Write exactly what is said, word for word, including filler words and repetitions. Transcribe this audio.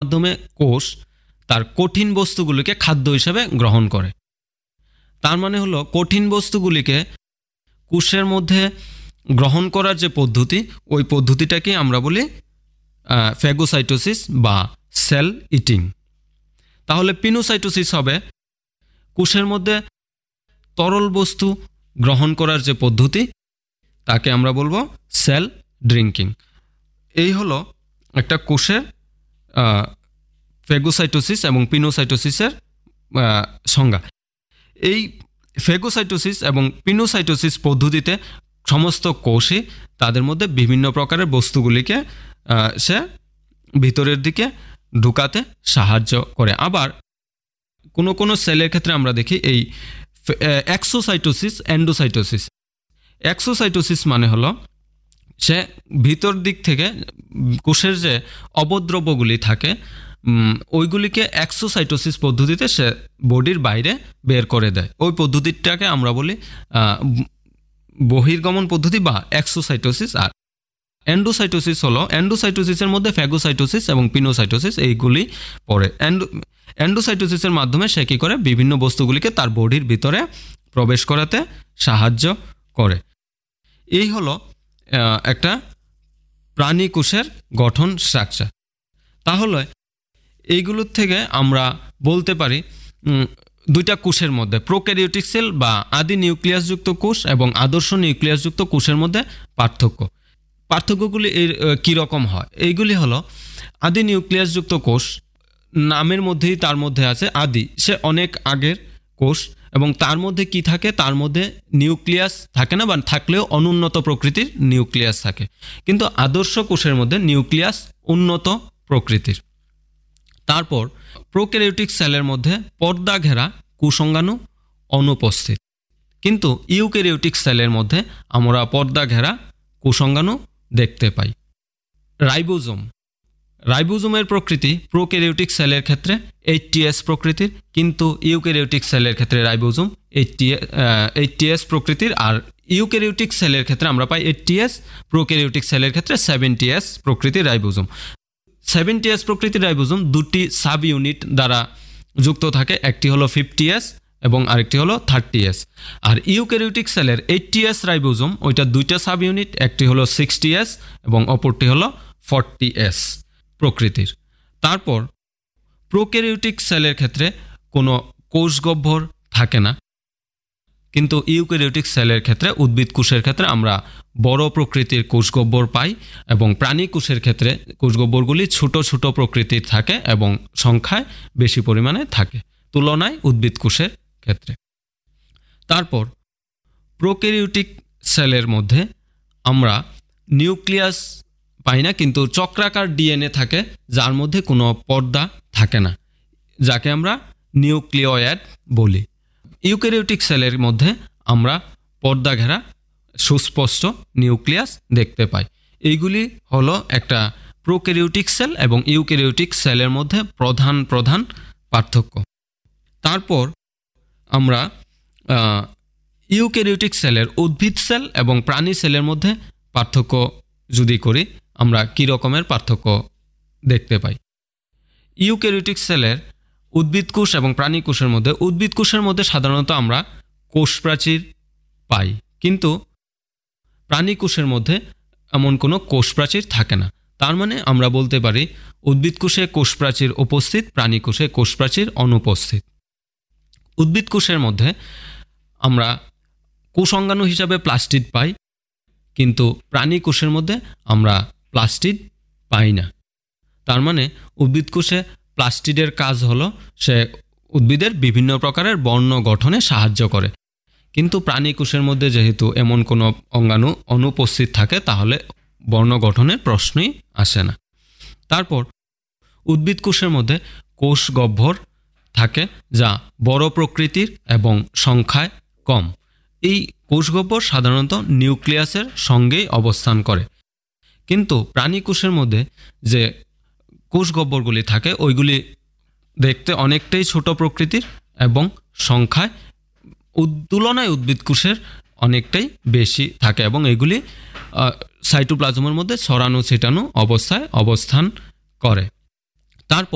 মাধ্যমে কোষ তার কঠিন বস্তুগুলিকে খাদ্য হিসেবে গ্রহণ করে। তার মানে হলো কঠিন বস্তুগুলিকে কোষের মধ্যে গ্রহণ করার যে পদ্ধতি, ওই পদ্ধতিটাকে আমরা বলি ফ্যাগোসাইটোসিস বা সেল ইটিং। তাহলে পিনোসাইটোসিস হবে কোষের মধ্যে তরল বস্তু গ্রহণ করার যে পদ্ধতি, তাকে আমরা বলবো সেল ড্রিঙ্কিং। এই হলো একটা কোষের ফ্যাগোসাইটোসিস এবং পিনোসাইটোসিসের সংজ্ঞা। এই ফ্যাগোসাইটোসিস এবং পিনোসাইটোসিস পদ্ধতিতে সমস্ত কোষই তাদের মধ্যে বিভিন্ন প্রকারের বস্তুগুলিকে সে ভিতরের দিকে ঢুকাতে সাহায্য করে। আবার কোনো কোনো সেলের ক্ষেত্রে আমরা দেখি এই এক্সোসাইটোসিস, এন্ডোসাইটোসিস। এক্সোসাইটোসিস মানে হলো সে ভিতর দিক থেকে কোষের যে অবদ্রব্যগুলি থাকে ওইগুলিকে এক্সোসাইটোসিস পদ্ধতিতে সে বডির বাইরে বের করে দেয়। ওই পদ্ধতিটাকে আমরা বলি বহির্গমন পদ্ধতি বা এক্সোসাইটোসিস। আর এন্ডোসাইটোসিস হলো, এন্ডোসাইটোসিসের মধ্যে ফ্যাগোসাইটোসিস এবং পিনোসাইটোসিস এইগুলি পড়ে। এন্ডো এন্ডোসাইটোসিসের মাধ্যমে সে কী করে বিভিন্ন বস্তুগুলিকে তার বডির ভিতরে প্রবেশ করাতে সাহায্য করে। এই হলো একটা প্রাণী কোষের গঠন স্ট্রাকচার। তাহলে এইগুলোর থেকে আমরা বলতে পারি দুইটা কোষের মধ্যে প্রোক্যারিওটিক সেল বা আদি নিউক্লিয়াসযুক্ত কোষ এবং আদর্শ নিউক্লিয়াসযুক্ত কোষের মধ্যে পার্থক্য। পার্থক্যগুলি এর কীরকম হয়? এইগুলি হলো, আদি নিউক্লিয়াসযুক্ত কোষ নামের মধ্যেই তার মধ্যে আছে আদি, সে অনেক আগের কোষ এবং তার মধ্যে কি থাকে, তার মধ্যে নিউক্লিয়াস থাকে না, বা থাকলেও অনুন্নত প্রকৃতির নিউক্লিয়াস থাকে। কিন্তু আদর্শ কোষের মধ্যে নিউক্লিয়াস উন্নত প্রকৃতির। তারপর প্রোক্যারিওটিক সেলের মধ্যে পর্দা ঘেরা কোষাঙ্গাণু অনুপস্থিত, কিন্তু ইউক্যারিওটিক সেলের মধ্যে আমরা পর্দা ঘেরা কোষাঙ্গাণু দেখতে পাই। রাইবোজোম, রাইবোজোমের প্রকৃতি প্রোক্যারিওটিক সেলের ক্ষেত্রে এইচটিএস প্রকৃতির, কিন্তু ইউক্যারিওটিক সেলের ক্ষেত্রে রাইবোজোম এইচটিএস প্রকৃতির। আর ইউক্যারিওটিক সেলের ক্ষেত্রে আমরা পাই এইচটিএস, প্রোক্যারিওটিক সেলের ক্ষেত্রে সেভেন্টিএস প্রকৃতির রাইবোজোম। সেভেন্টিএস প্রকৃতির রাইবোজোম দুটি সাব ইউনিট দ্বারা যুক্ত থাকে, একটি হলো ফিফটিএস এবং আরেকটি হলো থার্টিএস। আর ইউক্যারিওটিক সেলের এইচটিএস রাইবোজোম ওইটা দুইটা সাব ইউনিট, একটি হলো সিক্সটিএস এবং অপরটি হলো ফর্টিএস প্রকৃতির। তারপর প্রোক্যারিওটিক সেলের ক্ষেত্রে কোনো কোষগহ্বর থাকে না, কিন্তু ইউক্যারিওটিক সেলের ক্ষেত্রে উদ্ভিদ কোষের ক্ষেত্রে আমরা বড় প্রকৃতির কোষগহ্বর পাই এবং প্রাণী কোষের ক্ষেত্রে কোষগহ্বরগুলি ছোট ছোট প্রকৃতির থাকে এবং সংখ্যায় বেশি পরিমাণে থাকে তুলনায় উদ্ভিদ কোষের ক্ষেত্রে। তারপর প্রোক্যারিওটিক সেলের মধ্যে আমরা নিউক্লিয়াস পাই না, কিন্তু চক্রাকার ডিএনএ থাকে যার মধ্যে কোনো পর্দা থাকে না, যাকে আমরা নিউক্লিওয়েড বলি। ইউক্যারিওটিক সেলের মধ্যে আমরা পর্দা ঘেরা সুস্পষ্ট নিউক্লিয়াস দেখতে পাই। এইগুলি হলো একটা প্রোক্যারিওটিক সেল এবং ইউক্যারিওটিক সেলের মধ্যে প্রধান প্রধান পার্থক্য। তারপর আমরা ইউক্যারিওটিক সেলের উদ্ভিদ সেল এবং প্রাণী সেলের মধ্যে পার্থক্য যদি করি, আমরা কী রকমের পার্থক্য দেখতে পাই। ইউক্যারিওটিক সেলের উদ্ভিদ কোষ এবং প্রাণী কোষের মধ্যে, উদ্ভিদ কোষের মধ্যে সাধারণত আমরা কোষ প্রাচীর পাই, কিন্তু প্রাণী কোষের মধ্যে এমন কোনো কোষ প্রাচীর থাকে না। তার মানে আমরা বলতে পারি উদ্ভিদ কোষে কোষ প্রাচীর উপস্থিত, প্রাণী কোষে কোষ প্রাচীর অনুপস্থিত। উদ্ভিদ কোষের মধ্যে আমরা কোষাঙ্গাণু হিসাবে প্লাস্টিড পাই, কিন্তু প্রাণী কোষের মধ্যে আমরা প্লাস্টিড পাই না। তার মানে উদ্ভিদ কোষে প্লাস্টিডের কাজ হলো সে উদ্ভিদের বিভিন্ন প্রকারের বর্ণ গঠনে সাহায্য করে, কিন্তু প্রাণী কোষের মধ্যে যেহেতু এমন কোনো অঙ্গাণু অনুপস্থিত থাকে তাহলে বর্ণ গঠনের প্রশ্নই আসে না। তারপর উদ্ভিদ কোষের মধ্যে কোষ গহ্বর থাকে যা বড় প্রকৃতির এবং সংখ্যায় কম। এই কোষ গহ্বর সাধারণত নিউক্লিয়াসের সঙ্গেই অবস্থান করে, কিন্তু প্রাণী কোষের মধ্যে যে কোষ গহ্বরগুলি থাকে ওইগুলি দেখতে অনেকটাই ছোট প্রকৃতির এবং সংখ্যায় তুলনায় উদ্ভিদ কোষের অনেকটাই বেশি থাকে এবং এগুলি সাইটোপ্লাজমের মধ্যে ছড়ানো ছিটানো অবস্থায় অবস্থান করে। তারপর